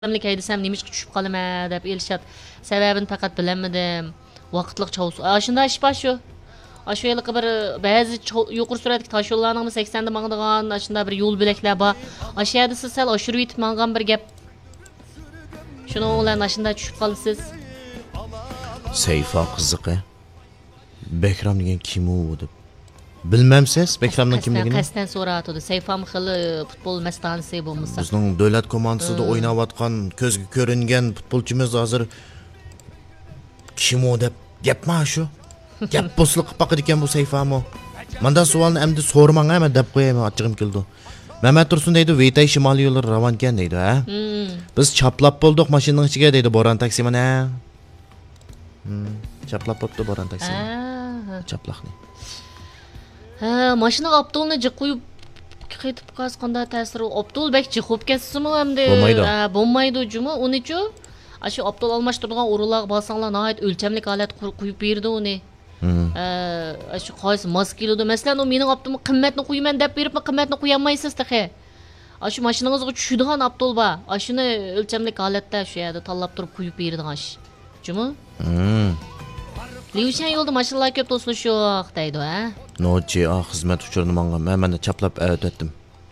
Memleket desem neymiş küçük kalım dep Elşat sebebini fakat bilemedim. Vaqtliq çavus. Aşında iş başı. Aşı yıllık bir bazı yuqur süratlik taş yollarının 80'de mağdığan aşında bir yol bilekler ba. Aşağıda siz sel aşırı yitip mağan bir gap. Şunu oğlan aşında düşüp kalısız. Seyfa qiziqi. Bekram degan kim u deb. Bilmamsiz Bekramning kimligini? Qasdan so'ratdi. Seyfam xili futbol mastanisi bo'lmasa. Bizning davlat komandasida o'ynayotgan, ko'zga ko'ringan futbolchimiz hozir kim u deb gapma shu. Gap bo'sliq qilib baqir ekan bu Seyfamo. Mendan savolni endi so'ramang ham deb qo'yaman, ochig'im keldi. Mehmet Tursun deydi, Veytay Shimoliy yo'llar ravonkan deydi, ha? Biz chaplab bo'ldik mashinaning ichiga deydi, Boran taksiman, ha? Chaplab bo'pti Boran taksiman. Chaplaqni. Ha, mashina Abdulni jiquyib qaytib qasqanda ta'siri Abdul bek jiqib ketsimi hamda bo'lmaydi jumi unichu. Aşı Abdul almashtirgan o'rinlar basanglar nihoyat o'lchamli holat qo'yib berdi uni. Aşı qaysi mos keladi. Masalan, u mening Abdulni qimmatni qo'yman deb beribmi, qimmatni qo'yolmaysiz taxe. Aşı mashinangizga tushadigan Abdul ba. Ashuni o'lchamli holatda shu yerda tanlab turib qo'yib berdi ash. Jumi? Livshan yo'lda mashinalar ko'p to'silish deydi, ha? Nochi xizmat uchurini menga mana chaplab o'tdim.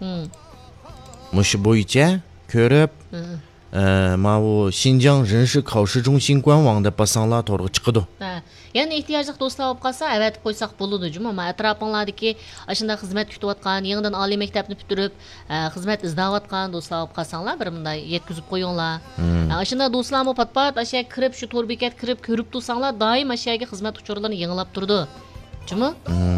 Mush bo'yicha ko'rib Mavu Xinjiang 人事考试中心官网的 basanglar to'g'ri chiqadi. Yani ehtiyojli do'stlar olib qolsa, avatib qo'ysak bo'ladi, juma. Men atrofinglardagi ashunda xizmat kutayotgan, yangidan oliy maktabni bitirib, xizmat izlayotgan do'stlar olib qolsanglar, bir bunday yetkazib qo'yinglar. Ashunda do'stlarmi pat-pat ashya kirib, shu to'r bekat kirib ko'rib tursanglar, doim ashyaga xizmat uchurlarini yangilab turdi. Juma?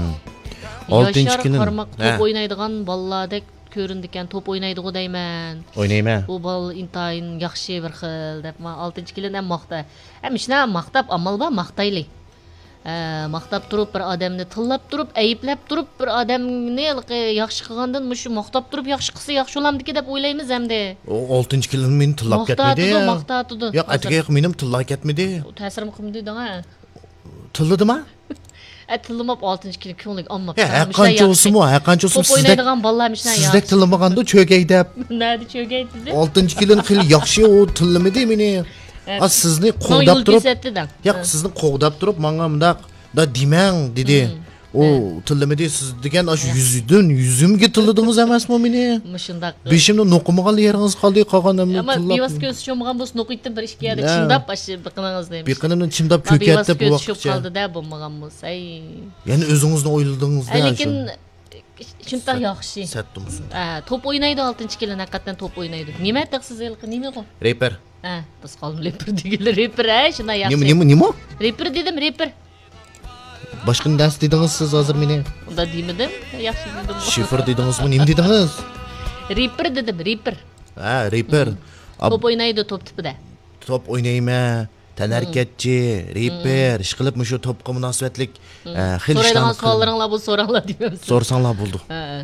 6-kundan top o'ynaydigan bolalardek ko'rindikan top o'ynaydi deyman. O'ynayman. Bu bol intayin yaxshi bir xil deb 6-kundan ham maqta. Ham ishni maqtab amal ba maqtayli. Maqtab turib bir odamni tillab turib, ayblab turib bir odamni yaxshi qilgandan mushu maqtab turib yaxshi qilsa yaxshi olamdiki deb o'ylaymiz hamda. 6-kundan meni tillab ketmadi. Maqtatdi. Yo'q, atiga menim tillab ketmadi. Ta'sirim qilmadi da. Tilladimi? Tillamab 6-kunlik ko'nglik olmab. Qancha olsun mu? Qancha olsun sizdek o'ynaydigan bolalar mishna yaxshi. Sizdek tillamaganda cho'gay deb. Nadi cho'gay dedi? 6-kundan xil yaxshi o tillamadi meni. Sizni qo'g'dab turib. Yo'q, sizni qo'g'dab turib menga bundaq da demang dedi. O tillamadi siz degan ash yuzimga tilladingiz emasmi meni? Mushundaq. Beshimni no'qimagan yeringiz qoldi, qolganimni tillab. Ammo bevas ko'z sho'magan bo'lsa no'qitdim bir ishga yada chimdab ashi biqiningiz deymiz. Biqinimni chimdab ko'katdi bu vaqtcha. Sho'p qoldi-da bo'lmagan bo'lsa. Ya'ni o'zingizni o'yladingiz-da. Lekin shunday yaxshi. Satdimsiz. Top o'ynaydi 6-kundan haqiqatan top o'ynaydi. Nima deysiz yilqi nima qil? Reper. Biz qoldim reper deganlar reper shunday yaxshi. Nima? Reper dedim, reper. Boshqa dars dedingiz siz hozir meni. Unda demadim, yaxshi dedim. Shifr dedingizmi? Nima dedingiz? Reper dedim, reper. Reper. Top o'ynaydi top tipida. Top o'ynayman. Tanarkatchi, reper, ishqilib mushu topga munosabatlik xil ishlarni. So'raydigan savollaringlar bu so'ranglar deymiz. So'rsanglar bo'ldi.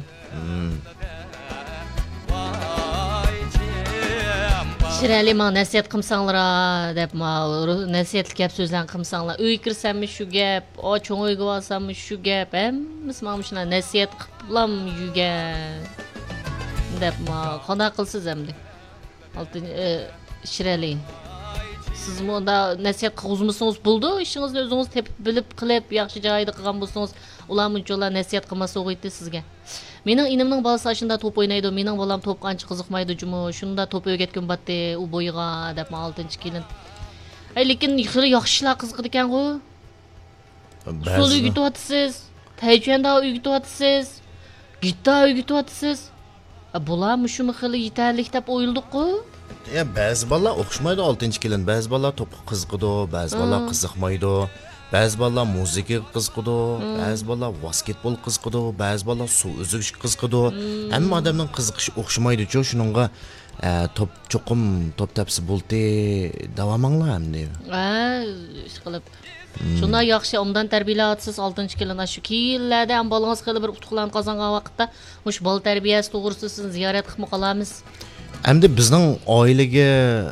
Shirali men nasihat qilsanglar deb nasihatli gap so'zlarni qilsanglar. Uyga kirsammi shu gap, cho'ng uyga olsammi shu gap, hammasi men shuna nasihat qilib yurgan deb qanday qilsiz endi. Shirali siz bunda nasihat qilgansiz bo'ldi, ishingizni o'zingiz tepib bilib qilib, yaxshi joyda qilgan bo'lsangiz, ular munchalar nasihat qilmasa o'g'aydi sizga. Mening inimning bolasi shunda top o'ynaydi, mening bolam top qancha qiziqmaydi jumu, shunda top o'rgatgan batdi, u bo'yiga deb 6-kundan. Lekin xili yaxshilar qiziqdi ekan-ku. Sol o'rgatyapsiz, taychanda o'rgatyapsiz, gitar o'rgatyapsiz. Bular mushumi xili yetarlik deb o'yildi-ku. Ba'zi bolalar o'qishmaydi 6-kundan, ba'zi bolalar to'pga qiziqadi, ba'zi bolalar qiziqmaydi. Ba'zi bolalar muzika qiziqadi, ba'zi bolalar basketbol qiziqadi, ba'zi bolalar suv uzish qiziqadi. Hamma odamning qiziqishi o'xshamaydi-ku, shuningga top cho'qim top tapsi bo'ldi, davominglar hamda. Ish qilib. Shunday yaxshi omdan tarbiyalatsiz 6-kundan shu yillarda ham bolangiz qilib bir utuqlarni qozongan vaqtda, mush bola tarbiyasi to'g'risida sizni ziyorat qilib qolamiz. Endi bizning oilaga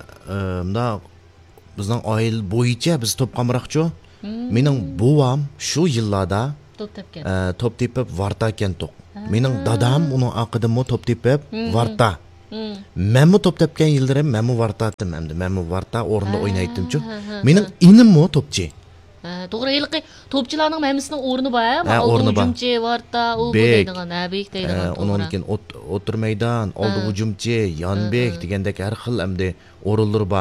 bizning oila bo'yicha biz top qamroqchi. Mening buvam shu yillarda top tepib varta ekan to'q. Mening dadam uning aqidimi top tepib varta. Menmi top tepken yıllarım menmi vartattım hem de. Menmi varta orunda oynaydım çünkü. Menin inim mi o topçu? To'g'ri, yilqi to'pchilarning hammasining o'rni bor, Ha, o'rni bor. hujumchi, varta, u bu Bek. deydigan, bek deydigan Onun to'g'ri. için otur meydan, oldu hücumcu, yanbek degandek her xil hem de orulur ba.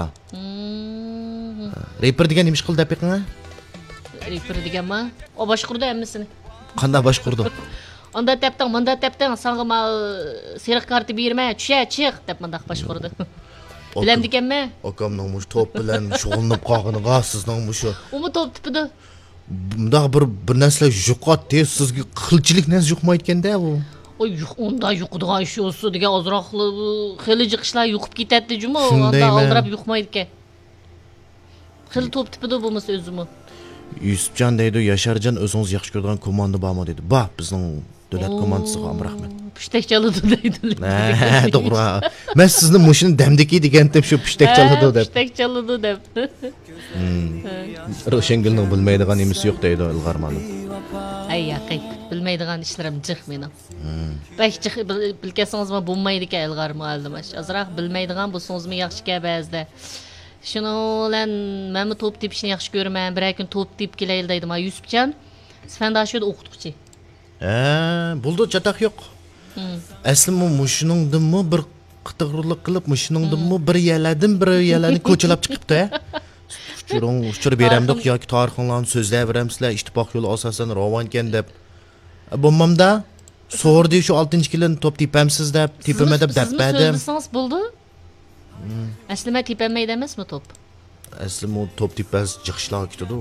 Reaper degan nima ish qildi deb yiqinga? Reaper deganmi? O boshqurdi hammasini. Qanday boshqurdi? Onda tepding, bunda tepding, senga ma seriq karta berma, tusha, chiq deb mundaq boshqurdi. Bilam deganmi? Akamning mush top bilan shug'ullanib qolganiga sizning mushu Umi to'p tipidi. bundaq bir narsa yuqot tez sizga qilchilik narsa yuqmaydi ekanda bu. Oy, unda yuqdigan ish olsa degan ozroq xili jiqishlar yuqib ketadi jumi, Shundaymi? onda oldirab yuqmaydi ekan. Xili to'p tipidi bo'lmasa o'zimi. Yusufjon deydi, Yasharjon o'zingiz yaxshi ko'radigan komanda bormi dedi. Bor, bizning davlat komandasiga ham rahmat. Pushtak chaladi deydi. To'g'ri. Men sizni mushuni damdiki degan deb shu pushtak chaladi deb. Pushtak chaladi deb. Ro'shangulning bilmaydigan nimasi yo'q deydi Ilg'armon. Ay yaqay, bilmaydigan ishlarim jiq mening. Bak jiq bilkasingizmi bo'lmaydi ekan Ilg'ar muallimash. Azroq bilmaydigan bo'lsangizmi yaxshi ekan ba'zida. Shuni bilan men to'p tepishni yaxshi ko'raman. Bir kun to'p tep kelayli deydi ma Yusufjon. Sifandoshida o'qituvchi. Buldu chataq yo'q. Aslida mushuningdimi bir qitig'irlik qilib, mushuningdimi bir yalani ko'chalab chiqibdi. Uchur beramdiq yoki tarixinglarni so'zlab beramsizlar, ittifoq yo'li asosan ravonkan deb. Bo'lmamda so'rdi shu 6-yilin to'p tepamsiz deb, tepima deb dapbadim. So'zlasangiz bo'ldi? Aslida men tepolmaydi emasmi to'p? Aslida to'p tepas jiqishlar ketadi.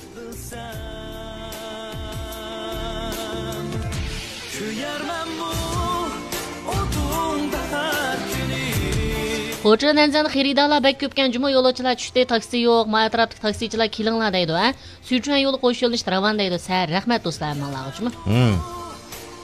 Xo'ja Nanzan xaridorlar bak ko'pkan juma yo'lovchilar tushdi, taksi yo'q, atrofdagi taksichilar kelinglar deydi, Suyuchgan yo'li qo'yish yo'lini ravon deydi. Rahmat do'stlar, menlarga.